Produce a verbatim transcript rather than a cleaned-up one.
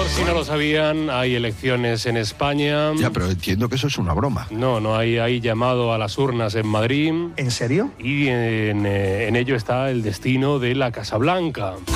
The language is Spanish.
si no lo sabían, hay elecciones en España. Ya, pero entiendo que eso es una broma. No, no, hay, hay llamado a las urnas en Madrid. ¿En serio? Y en, en ello está el destino de la Casa Blanca.